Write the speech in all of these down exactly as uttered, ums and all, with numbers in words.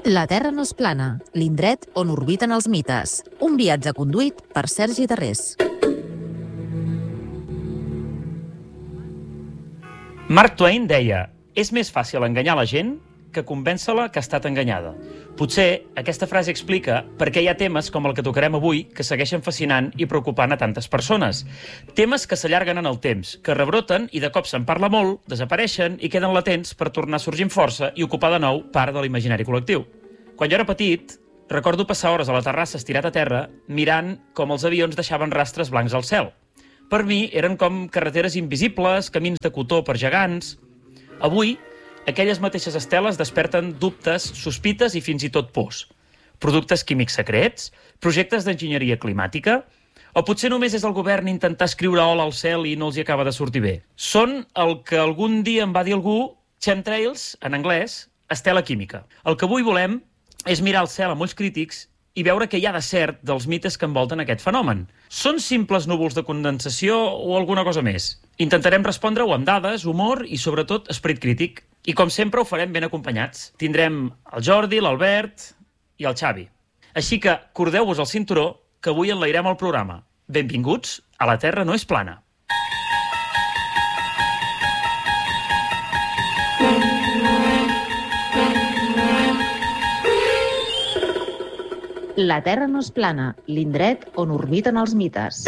La Terra no és plana, l'indret on orbiten els mites. Un viatge conduït per Sergi Darrés. Mark Twain deia: és més fàcil enganyar la gent que convèncer-la que ha estat enganyada. Potser aquesta frase explica per què hi ha temes com el que tocarem avui que segueixen fascinant i preocupant a tantes persones. Temes que s'allarguen en el temps, que rebroten i de cop se'n parla molt, desapareixen i queden latents per tornar a sorgir amb força i ocupar de nou part de l'imaginari col·lectiu. Quan jo era petit, recordo passar hores a la terrassa estirat a terra mirant com els avions deixaven rastres blancs al cel. Per mi eren com carreteres invisibles, camins de cotó per gegants. Avui, aquelles mateixes esteles desperten dubtes, sospites i fins i tot pors. Productes químics secrets? Projectes d'enginyeria climàtica? O potser només és el govern intentar escriure hola al cel i no els hi acaba de sortir bé? Són el que algun dia em va dir algú, chemtrails, en anglès, estela química. El que avui volem és mirar el cel amb ulls crítics i veure què hi ha de cert dels mites que envolten aquest fenomen. Són simples núvols de condensació o alguna cosa més? Intentarem respondre-ho amb dades, humor i, sobretot, esperit crític. I, com sempre, ho farem ben acompanyats. Tindrem el Jordi, l'Albert i el Xavi. Així que cordeu-vos el cinturó, que avui enlairem el programa. Benvinguts a La Terra no és plana. La Terra no és plana, l'indret on orbiten els mites.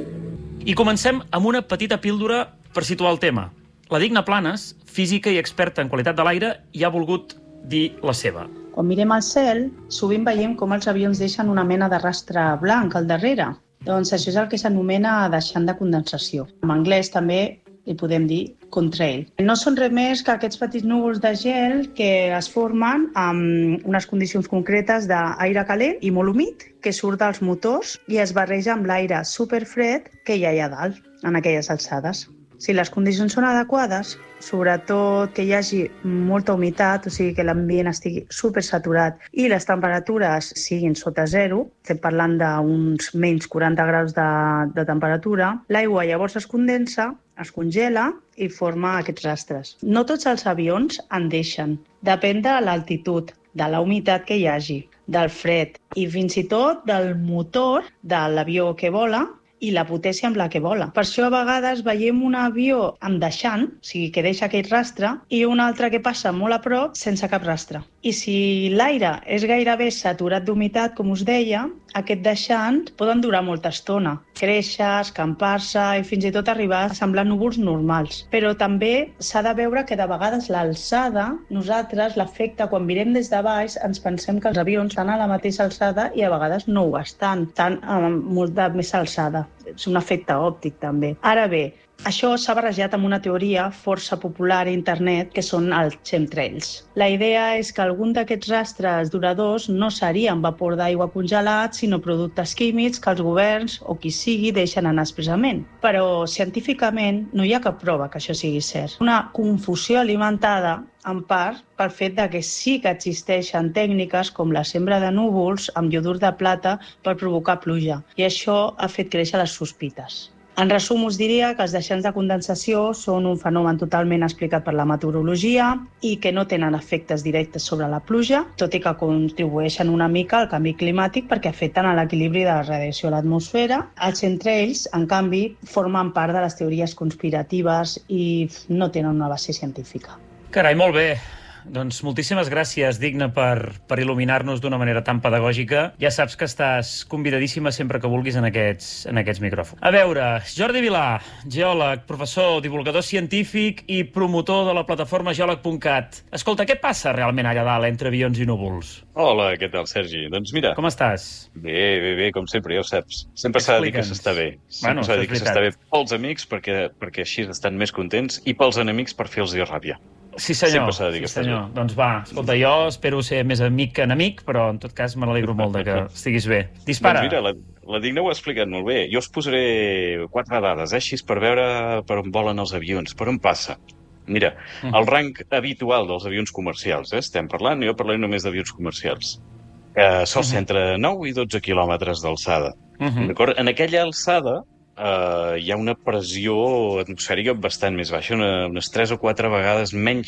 I comencem amb una petita píldora per situar el tema. La Digna Planes, física i experta en qualitat de l'aire, hi ha volgut dir la seva. Quan mirem al cel, sovint veiem com els avions deixen una mena de rastre blanc al darrere. Doncs això és el que s'anomena deixant de condensació. En anglès també li podem dir contrail. No són res més que aquests petits núvols de gel que es formen amb unes condicions concretes d'aire calent i molt humit que surt dels motors i es barreja amb l'aire superfred que hi ha allà dalt, en aquelles alçades. Si les condicions són adequades, sobretot que hi hagi molta humitat, o sigui que l'ambient estigui supersaturat i les temperatures siguin sota zero, estem parlant d'uns menys quaranta graus de, de temperatura, l'aigua llavors es condensa, es congela i forma aquests rastres. No tots els avions en deixen. Depèn de l'altitud, de la humitat que hi hagi, del fred i fins i tot del motor de l'avió que vola i la potència amb la que vola. Per això a vegades veiem un avió amb deixant, o sigui que deixa aquell rastre, i un altre que passa molt a prop sense cap rastre. I si l'aire és gairebé saturat d'humitat, com us deia, aquest deixant poden durar molta estona, créixer, escampar-se i fins i tot arribar a semblar núvols normals. Però també s'ha de veure que de vegades l'alçada, nosaltres, l'efecte, quan mirem des de baix, ens pensem que els avions estan a la mateixa alçada i a vegades no ho estan, estan amb molta més alçada. És un efecte òptic també. Ara bé, això s'ha barrejat amb una teoria força popular a internet que són els chemtrails. La idea és que algun d'aquests rastres duradors no serien vapor d'aigua congelat, sinó productes químics que els governs o qui sigui deixen anar expressament. Però científicament no hi ha cap prova que això sigui cert. Una confusió alimentada en part pel fet de que sí que existeixen tècniques com la sembra de núvols amb iodur de plata per provocar pluja, i això ha fet créixer les sospites. En resum, us diria que els deixants de condensació són un fenomen totalment explicat per la meteorologia i que no tenen efectes directes sobre la pluja, tot i que contribueixen una mica al canvi climàtic perquè afecten a l'equilibri de la radiació a l'atmosfera. Els chemtrails, en canvi, formen part de les teories conspiratives i no tenen una base científica. Carai, molt bé. Doncs moltíssimes gràcies, Digna, per, per il·luminar-nos d'una manera tan pedagògica. Ja saps que estàs convidadíssima sempre que vulguis en aquests, en aquests micròfons. A veure, Jordi Vilà, geòleg, professor, divulgador científic i promotor de la plataforma geòleg punt cat. Escolta, què passa realment allà dalt entre avions i núvols? Hola, què tal, Sergi? Doncs mira... Com estàs? Bé, bé, bé, com sempre, ja ho saps. Sempre s'ha de dir que s'està bé. Sempre Bueno, s'ha de dir que és s'està bé pels amics, perquè, perquè així estan més contents, i pels enemics per fer-los ràbia. Sí, senyor. Sempre s'ha de dir que Sí, estàs senyor. bé. Doncs va, escolta, jo espero ser més amic que enemic, però en tot cas me n'alegro molt de que estiguis bé. Dispara. Doncs mira, la, la Digna ho ha explicat molt bé. Jo us posaré quatre dades, eh, així per veure per on volen els avions, per on passa. Mira, Mhm. el rang habitual dels avions comercials, eh, estem parlant, jo parlaré només d'avions comercials, eh, sol ser Mhm. entre nou i dotze quilòmetres d'alçada. Mhm. D'acord? En aquella alçada eh, hi ha una pressió atmosfèrica bastant més baixa, una, unes tres o quatre vegades menys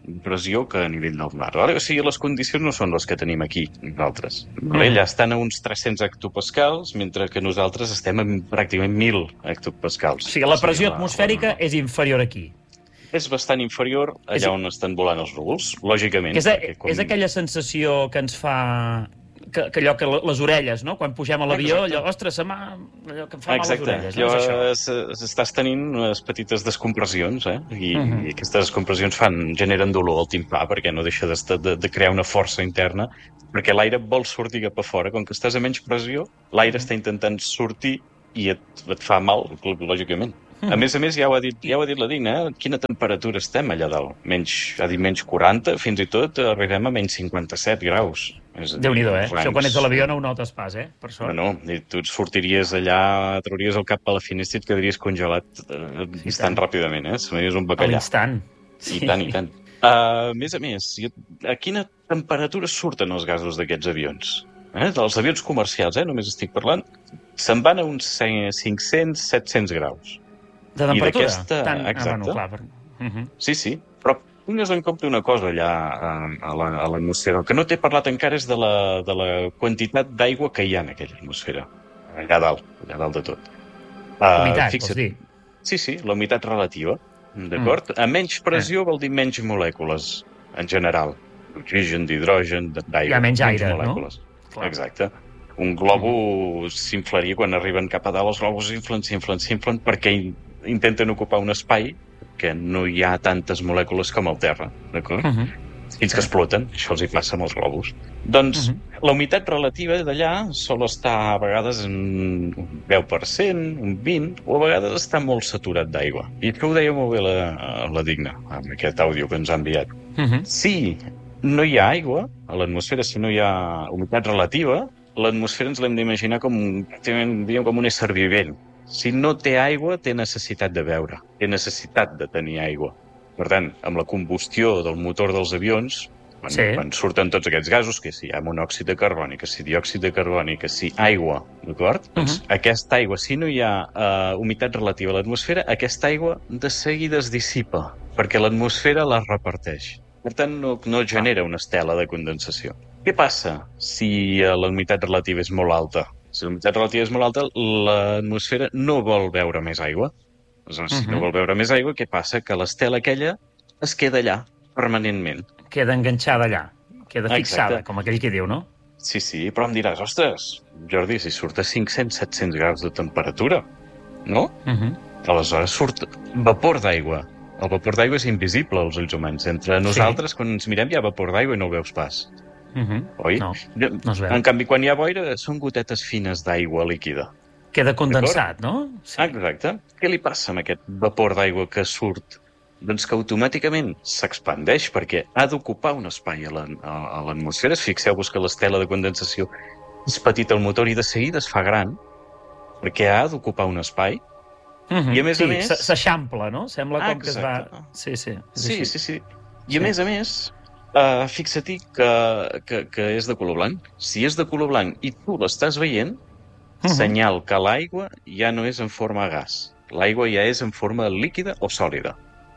pressió que a nivell del mar. Vale? O sigui, les condicions no són les que tenim aquí, nosaltres. Vale? Allà estan a uns tres-cents hectopascals, mentre que nosaltres estem a pràcticament mil hectopascals. O sigui, la pressió o sigui, atmosfèrica la... és inferior aquí. És bastant inferior allà és... on estan volant els núvols, lògicament. Que és, a, com... és aquella sensació que ens fa... Que, que allò que les orelles, no? Quan pugem a l'avió, allò, ostres, se m'ha... allò que em fa Exacte. mal les orelles. No? Allò és estàs tenint unes petites descompressions, eh? I, uh -huh. i aquestes descompressions fan, generen dolor al timpà, perquè no deixa de, de, de crear una força interna, perquè l'aire vol sortir cap a fora. Com que estàs a menys pressió, l'aire uh -huh. està intentant sortir i et, et fa mal, lògicament. A més a més, ja ho ha dit, ja ho ha dit la Dina, eh? Quina temperatura estem allà dalt? Menys, ha dit menys quaranta, fins i tot arribem a menys cinquanta-set graus. Déu-n'hi-do, eh? Rangs... Això quan ets a l'avió no ho notes pas, eh? Per sort. No, no, i tu et sortiries allà, trauries el cap a la finestra i et quedaries congelat eh, sí, instant tant. ràpidament, eh? Series un bacallà. A l'instant. Sí. I tant, i tant. Uh, a més a més, a quina temperatura surten els gasos d'aquests avions? Eh? Dels avions comercials, eh? Només estic parlant. Se'n van a uns cinc-cents a set-cents graus. De temperatura? I Tant... Exacte. Ah, bueno, clar, per... uh -huh. Sí, sí, però tingues en compte una cosa allà a l'atmosfera. El que no t'he parlat encara és de la, de la quantitat d'aigua que hi ha en aquella atmosfera. Allà dalt, allà dalt de tot. Uh, humitat, vols dir? Sí, sí, la humitat relativa, d'acord? Mm. A menys pressió eh. vol dir menys molècules, en general. D'oxigen, d'hidrogen, d'aigua. Hi ha menys aire, molècules. no? Clar. Exacte. Un globus s'inflaria quan arriben cap a dalt, els globus s'inflen, s'inflen, s'inflen, perquè intenten ocupar un espai que no hi ha tantes molècules com al terra, d'acord? Uh -huh. Fins que exploten, això els hi passa amb els globus. Doncs uh -huh. la humitat relativa d'allà sol estar a vegades en un deu per cent, un vint, o a vegades està molt saturat d'aigua. I això ho deia molt bé la, la Digna, amb aquest àudio que ens ha enviat. Uh -huh. Si no hi ha aigua a l'atmosfera, si no hi ha humitat relativa, l'atmosfera ens l'hem d'imaginar com, diguem, com un ésser vivent. Si no té aigua, té necessitat de beure, té necessitat de tenir aigua. Per tant, amb la combustió del motor dels avions, quan, sí. quan surten tots aquests gasos, que si hi ha monòxid de carboni, que si diòxid de carboni, que si aigua, d'acord? Uh -huh. Doncs aquesta aigua, si no hi ha uh, humitat relativa a l'atmosfera, aquesta aigua de seguida es dissipa, perquè l'atmosfera la reparteix. Per tant, no, no genera una estela de condensació. Què passa si uh, la humitat relativa és molt alta? Si la humitat relativa és molt alta, l'atmosfera no vol beure més aigua. Aleshores, si uh -huh. no vol beure més aigua, què passa? Que l'estela aquella es queda allà, permanentment. Queda enganxada allà, queda fixada, Exacte. Com aquell que diu, no? Sí, sí, però em diràs, ostres, Jordi, si surt a cinc-cents a set-cents graus de temperatura, no? Uh -huh. Aleshores surt vapor d'aigua. El vapor d'aigua és invisible als ulls humans. Entre nosaltres, sí. quan ens mirem, hi ha vapor d'aigua i no ho veus pas. Uh -huh. Oi? No, no es veu. En canvi, quan hi ha boira, són gotetes fines d'aigua líquida. Queda condensat, no? Sí. Exacte. Què li passa amb aquest vapor d'aigua que surt? Doncs que automàticament s'expandeix perquè ha d'ocupar un espai a l'atmosfera. Fixeu-vos que l'estela de condensació és petita al motor i de seguida es fa gran perquè ha d'ocupar un espai. Uh -huh. I a més sí, a més... s'eixampla, no? Sembla com Exacte. que es va... Sí, sí. Sí, sí, sí. I sí. a més a més... Uh, fixa-t'hi que, que, que és de color blanc. Si és de color blanc i tu l'estàs veient, uh -huh. senyal que l'aigua ja no és en forma de gas. L'aigua ja és en forma líquida o sòlida.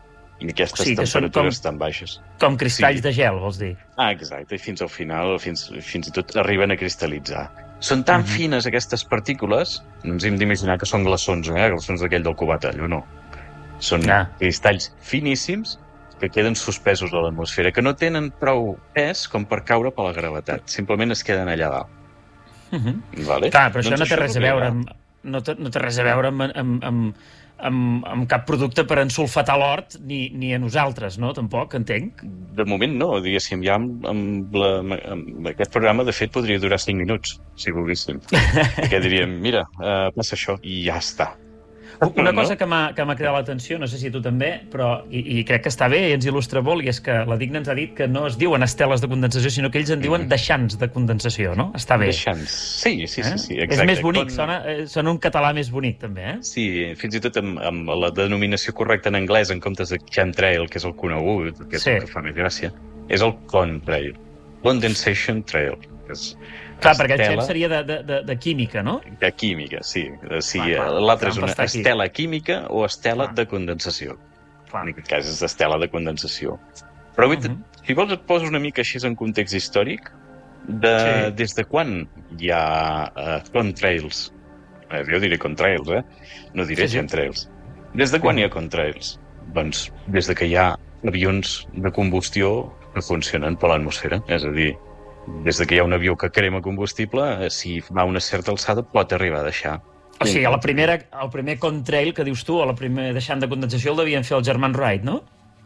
I aquestes sí, temperatures com, tan baixes. Com cristalls sí. de gel, vols dir? Ah, exacte. I fins al final, fins, fins i tot arriben a cristal·litzar. Són tan uh -huh. fines aquestes partícules, no ens hem d'imaginar que són glaçons, eh? Glaçons d'aquell del Cubatall, no. Són ah. cristalls finíssims que queden suspesos a l'atmosfera, que no tenen prou pes com per caure per la gravetat. Simplement es queden allà dalt. Uh -huh. Vale? Clar, però doncs això no té res a veure amb, no, té, no té res a veure amb, amb, amb, amb, amb cap producte per ensulfatar l'hort, ni, ni a nosaltres, no? Tampoc, entenc. De moment no, diguéssim, ja amb, amb, la, amb aquest programa, de fet, podria durar cinc minuts, si volguéssim. Perquè diríem, mira, uh, passa això, i ja està. Una cosa que m'ha cridat l'atenció, no sé si tu també, però, i, i crec que està bé i ens il·lustra molt, i és que la Digna ens ha dit que no es diuen esteles de condensació, sinó que ells en diuen deixants de condensació, no? Està bé. Deixants, sí, sí, sí, sí, exacte. És més bonic, Com... sona, sona un català més bonic, també, eh? Sí, fins i tot amb, amb la denominació correcta en anglès, en comptes de chemtrail, que és el conegut, que és sí. el que fa més gràcia, és el contrail, condensation trail, que és... Clar, perquè el chem seria de, de, de, de química, no? De química, sí. sí L'altre és una estela química o estela clar. de condensació. Clar. En aquest cas és estela de condensació. Però uh -huh. si vols et poso una mica així en context històric, de, sí. des de quan hi ha uh, contrails? Eh, jo diré contrails, eh? No diré sí, chemtrails. Des de quan uh -huh. hi ha contrails? Doncs des de que hi ha avions de combustió que funcionen per l'atmosfera. És a dir, des de que hi ha un avió que crema combustible, si va a una certa alçada pot arribar a deixar. O sigui, la primera, el primer contrail que dius tu, o la primera deixant de condensació, el devien fer els germans Wright, no?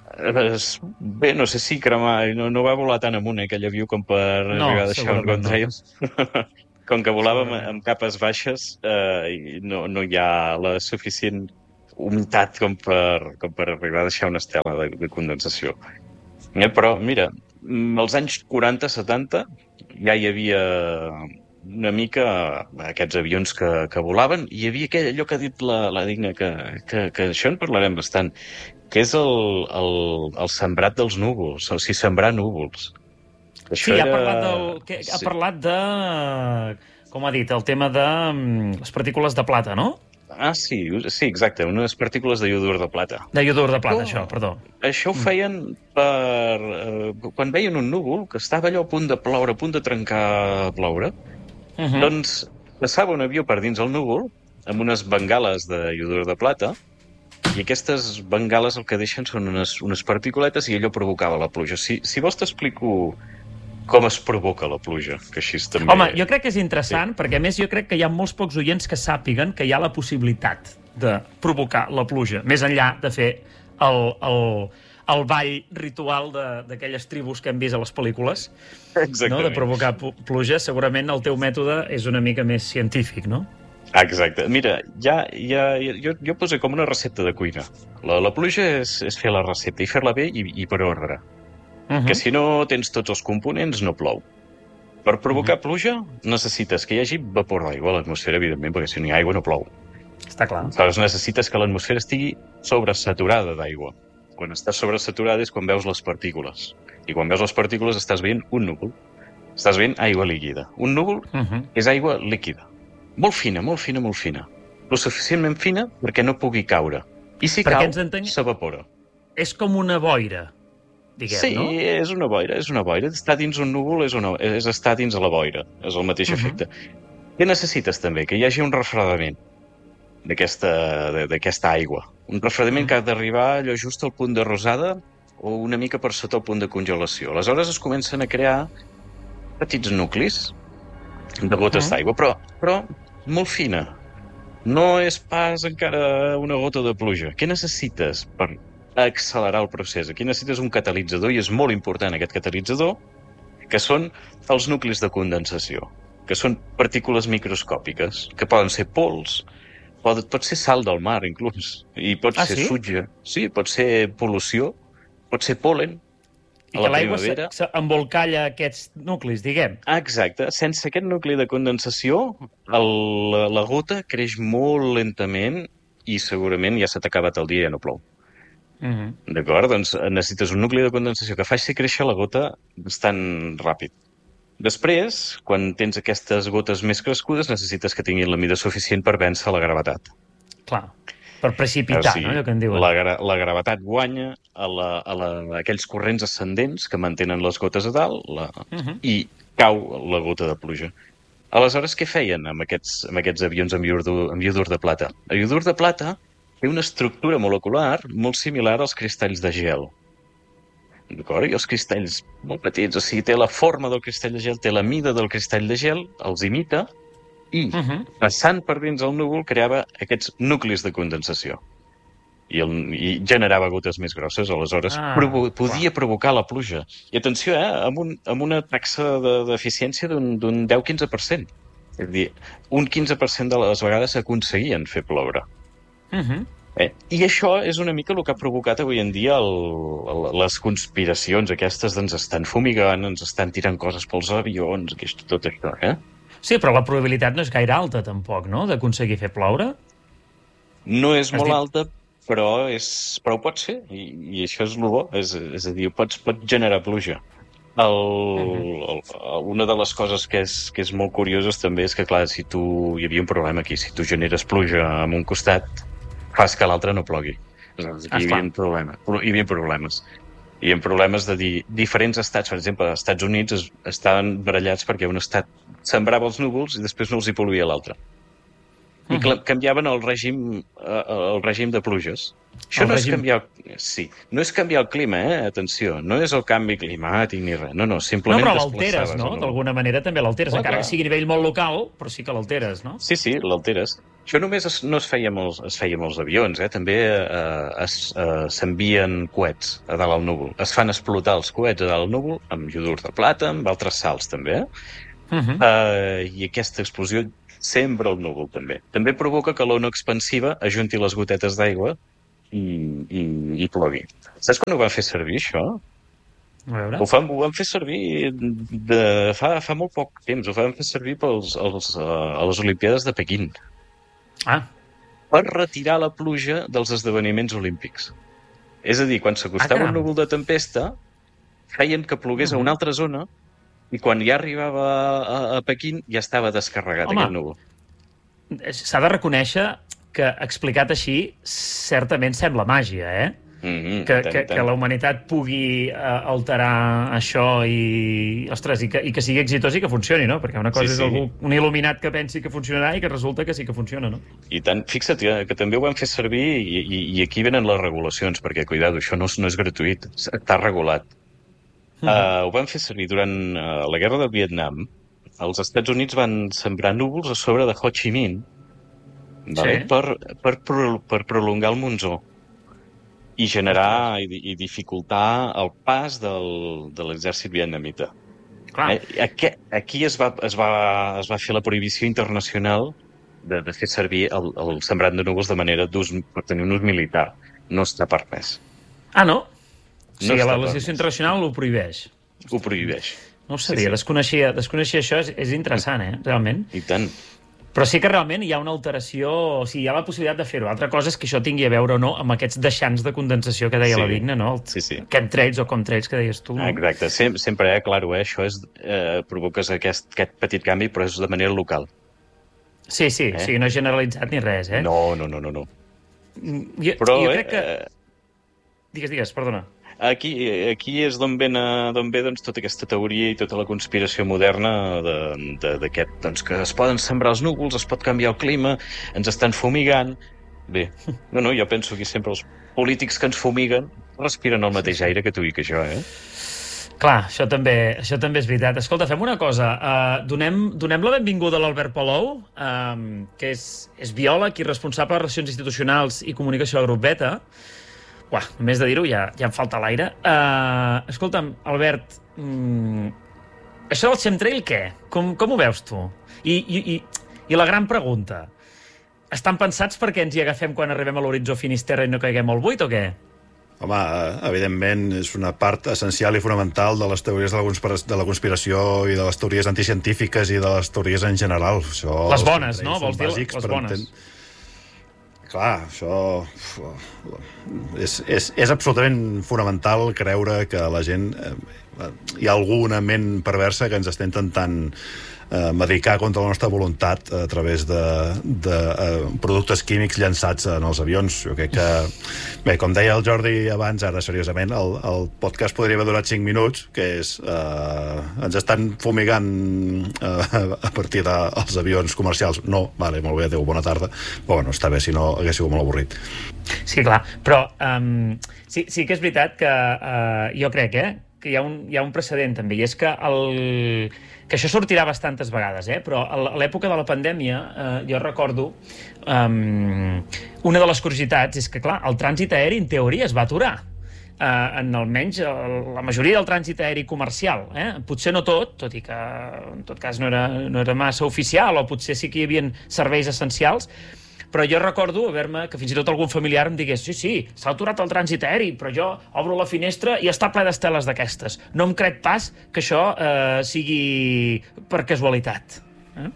Bé, no sé si cremar... No, no va volar tan amunt, eh, aquell avió, com per no, arribar a deixar un contrail. No. Com que volàvem amb capes baixes, eh, no, no hi ha la suficient humitat com per, com per arribar a deixar una estela de, de condensació. Eh, però, mira, als anys quaranta setanta ja hi havia una mica aquests avions que, que volaven, i hi havia aquell, allò que ha dit la, la Digna, que, que, que això en parlarem bastant, que és el, el, el sembrat dels núvols, o sigui, sembrar núvols. Això sí, era... ha parlat, del, que, sí. ha parlat de, com ha dit, el tema de les partícules de plata, no? Ah, sí, sí, exacte, unes partícules de iodur de plata. De iodur de plata, oh, això, perdó. Això ho feien per... Eh, quan veien un núvol que estava allò a punt de ploure, a punt de trencar a ploure, uh -huh. doncs passava un avió per dins el núvol amb unes bengales de iodur de plata, i aquestes bengales el que deixen són unes, unes particuletes, i allò provocava la pluja. Si, si vols t'explico com es provoca la pluja, que així també... Home, jo crec que és interessant, sí. perquè a més jo crec que hi ha molts pocs oients que sàpiguen que hi ha la possibilitat de provocar la pluja, més enllà de fer el, el, el ball ritual d'aquelles tribus que hem vist a les pel·lícules, no? De provocar pluja. Segurament el teu mètode és una mica més científic, no? Exacte. Mira, ja, ja, jo, jo poso com una recepta de cuina. La, la pluja és, és fer la recepta i fer-la bé i, i per ordre. Uh -huh. Que si no tens tots els components, no plou. Per provocar uh -huh. pluja necessites que hi hagi vapor d'aigua a l'atmosfera, evidentment, perquè si no hi ha aigua no plou. Està clar. Aleshores necessites que l'atmosfera estigui sobresaturada d'aigua. Quan estàs sobresaturada és quan veus les partícules. I quan veus les partícules estàs veient un núvol. Estàs veient aigua líquida. Un núvol uh -huh. és aigua líquida. Molt fina, molt fina, molt fina. Lo suficientment fina perquè no pugui caure. I si perquè cau, entengui... s'evapora. És com una boira. Diguem, sí, no? és una boira, és una boira. Estar dins un núvol és, una, és estar dins de la boira. És el mateix uh-huh. efecte. Què necessites també? Que hi hagi un refredament d'aquesta aigua. Un refredament uh-huh. que ha d'arribar allò just al punt de rosada o una mica per sota el punt de congelació. Aleshores es comencen a crear petits nuclis de gotes uh-huh. d'aigua, però, però molt fina. No és pas encara una gota de pluja. Què necessites per accelerar el procés? Aquí necessites un catalitzador, i és molt important aquest catalitzador, que són els nuclis de condensació, que són partícules microscòpiques, que poden ser pols, pot, pot ser sal del mar, inclús, i pot ah, ser sí? sutge, sí, pot ser pol·lució, pot ser pol·len. I que l'aigua s'embolcalla aquests nuclis, diguem. Exacte. Sense aquest nucli de condensació, el, la, la gota creix molt lentament i segurament ja s'ha acabat el dia i ja no plou. Uh-huh. D'acord? Doncs necessites un nucli de condensació que faci créixer la gota bastant ràpid. Després, quan tens aquestes gotes més crescudes, necessites que tinguin la mida suficient per vèncer la gravetat. Clar, per precipitar, o sigui, no? Allò que en diuen. La, la gravetat guanya a, la, a, la, a aquells corrents ascendents que mantenen les gotes a dalt la, uh-huh. i cau la gota de pluja. Aleshores, què feien amb aquests, amb aquests avions amb iodur, amb iodur de plata? El iodur de plata té una estructura molecular molt similar als cristalls de gel. D'acord? I els cristalls molt petits, o sigui, té la forma del cristall de gel, té la mida del cristall de gel, els imita, i uh-huh. passant per dins el núvol creava aquests nuclis de condensació. I, el, i generava gotes més grosses, aleshores ah, provo podia wow. provocar la pluja. I atenció, eh, amb, un, amb una taxa d'eficiència de, d'un deu a quinze per cent. És a dir, un quinze per cent de les vegades aconseguien fer ploure. Uh-huh. eh? I això és una mica el que ha provocat avui en dia el, el, les conspiracions aquestes d'ens estan fumigant, ens estan tirant coses pels avions, que és tot això, eh? Sí, però la probabilitat no és gaire alta, tampoc, no?, d'aconseguir fer ploure? No és Has molt dit... alta, però, és, però ho pot ser, i, i això és el bo, és, és a dir, pots, pots generar pluja. El, uh-huh. el, una de les coses que és, que és molt curioses també és que, clar, si tu... Hi havia un problema aquí, si tu generes pluja en un costat, fas que l'altre no plogui. Aleshores, aquí ah, hi havia problemes, hi havia problemes. hi ha problemes de dir diferents estats. Per exemple, els Estats Units es, estaven barallats perquè un estat sembrava els núvols i després no els hi pol·luïa l'altre. I uh-huh. canviaven el règim, el règim de pluges. Això el no règim... és canviar... Sí, no és canviar el clima, eh? Atenció, no és el canvi climàtic ni res. No, no, simplement... No, però l'alteres, no? D'alguna manera també l'alteres, encara que sigui a nivell molt local, però sí que l'alteres, no? Sí, sí, l'alteres. Això només es, no es feia amb els, es feia amb els avions, eh? També eh, eh, s'envien coets a dalt al núvol. Es fan explotar els coets a dalt al núvol amb iodur de plata, amb altres sals, també, eh? Uh-huh. eh I aquesta explosió sembra el núvol, també. També provoca que l'ona expansiva ajunti les gotetes d'aigua i, i, i plogui. Saps quan ho van fer servir, això? A veure. Ho, fan, ho van fer servir de, fa, fa molt poc temps. Ho van fer servir pels, els, uh, a les Olimpíades de Pequín. Ah. Per retirar la pluja dels esdeveniments olímpics. És a dir, quan s'acostava ah, un núvol de tempesta, feien que plogués uh-huh. a una altra zona i quan ja arribava a, a Pequín ja estava descarregat Home, aquest núvol. S'ha de reconèixer que, explicat així, certament sembla màgia, eh? Mm-hmm, que, tant, que, tant. que la humanitat pugui uh, alterar això i, ostres, i, que, i que sigui exitós i que funcioni, no? Perquè una cosa sí, és algú, sí. un il·luminat que pensi que funcionarà i que resulta que sí que funciona, no? I tant, fixa't que també ho van fer servir i, i, i aquí venen les regulacions, perquè, cuidado, això no, no és gratuït, està regulat. Mm. Uh, ho van fer servir durant uh, la guerra del Vietnam. Els Estats Units van sembrar núvols a sobre de Ho Chi Minh, vale? sí. per, per, pro, per prolongar el monsó i generar i, i dificultar el pas del, de l'exèrcit vietnamita. Clar. Eh, aquí aquí es, va, es, va, es va fer la prohibició internacional de, de fer servir el, el sembrat de núvols de manera d'ús per tenir un ús militar. No està permès. Ah, no? O sigui, no la legislació internacional ho prohibeix. Ho prohibeix. No ho sabia, sí, sí. Desconeixia, desconeixia això, és, és interessant, eh, realment. I tant. Però sí que realment hi ha una alteració, o sigui, hi ha la possibilitat de fer-ho. Altra cosa és que això tingui a veure o no amb aquests deixants de condensació que deia sí. la Digna, no? El, sí, sí. chemtrails o contrails que deies tu. No? Exacte, Sem sempre, eh, claro, eh, això és, eh, provoques aquest, aquest petit canvi, però és de manera local. Sí, sí, eh? O sigui, no és generalitzat ni res, eh? No, no, no, no. no. Jo, però, jo eh, crec que... Eh... Digues, digues, perdona. Aquí, aquí és d'on ve, ve doncs, tota aquesta teoria i tota la conspiració moderna de, de, de doncs, que es poden sembrar els núvols, es pot canviar el clima, ens estan fumigant... Bé, no, no, jo penso que sempre els polítics que ens fumiguen respiren el mateix aire que tu i que jo, eh? Clar, això també, això també és veritat. Escolta, fem una cosa. Uh, donem, donem la benvinguda a l'Albert Palou, um, que és, és biòleg i responsable de Relacions Institucionals i Comunicació del Grup Beta. Uah, només de dir-ho ja, ja em falta l'aire. Uh, escolta'm, Albert, mm, això del chemtrail què? Com, com ho veus tu? I, i, i, I la gran pregunta, estan pensats perquè ens hi agafem quan arribem a l'horitzó Finisterra i no caiguem al buit o què? Home, evidentment és una part essencial i fonamental de les teories de la, de la conspiració i de les teories anticientífiques i de les teories en general. Això, les bones, no? Vols dir les bones? Enten... Clar, això... És, és, és absolutament fonamental creure que la gent... Eh, hi ha alguna ment perversa que ens està intentant eh, medicar contra la nostra voluntat a través de, de eh, productes químics llançats en els avions. Jo crec que... Bé, com deia el Jordi abans, ara seriosament, el, el podcast podria haver durat cinc minuts, que és... Eh, ens estan fumigant eh, a partir dels avions comercials. No, vale, molt bé, adéu, bona tarda. Però bueno, està bé, si no hagués sigut molt avorrit. Sí, clar, però um, sí, sí que és veritat que uh, jo crec, eh, que hi ha un, hi ha un precedent també, i és que el... que això sortirà bastantes vegades, eh? Però a l'època de la pandèmia eh, jo recordo um, una de les curiositats és que, clar, el trànsit aeri en teoria es va aturar. Uh, en almenys uh, la majoria del trànsit aeri comercial, eh? Potser no tot, tot i que en tot cas no era, no era massa oficial, o potser sí que hi havia serveis essencials, però jo recordo haver-me, que fins i tot algun familiar em digués sí, sí, s'ha aturat el trànsit aeri, però jo obro la finestra i està ple d'esteles d'aquestes. No em crec pas que això eh, sigui per casualitat. Eh?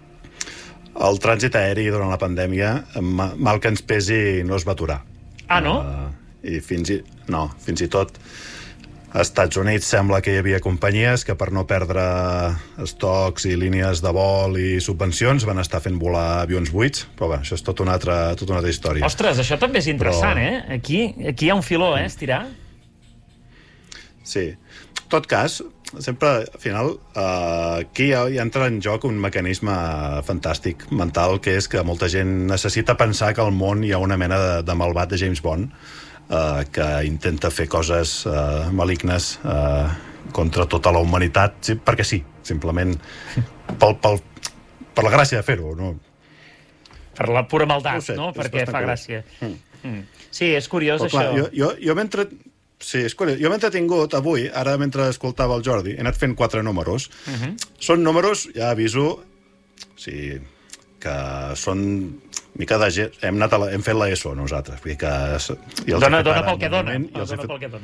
El trànsit aeri durant la pandèmia, mal que ens pesi, no es va aturar. Ah, no? Uh, I fins i, no, fins i tot als Estats Units sembla que hi havia companyies que per no perdre estocs i línies de vol i subvencions van estar fent volar avions buits, però bé, això és tota una altra, tota una altra història. Ostres, això també és interessant, però... eh? Aquí, aquí hi ha un filó, eh, estirar. sí. En tot cas, sempre, al final, uh, aquí hi, hi entra en joc un mecanisme fantàstic mental, que és que molta gent necessita pensar que al món hi ha una mena de, de malvat de James Bond uh, que intenta fer coses uh, malignes uh, contra tota la humanitat, sí, perquè sí, simplement pel, pel, per la gràcia de fer-ho, no? Per la pura maldat, no? Sé, no? Perquè fa gràcia. Mm. Mm. Sí, és curiós, però, clar, això. Jo, jo, jo mentre... Sí, és curiós. Jo m'he entretingut avui, ara mentre escoltava el Jordi, he anat fent quatre números. Uh -huh. Són números, ja aviso, o sigui, que són mica de gent... Hem, anat a la, hem fet l'ESO, nosaltres. Vull dir que... I dona, dona pel que dona. No, dona fet... pel que dona.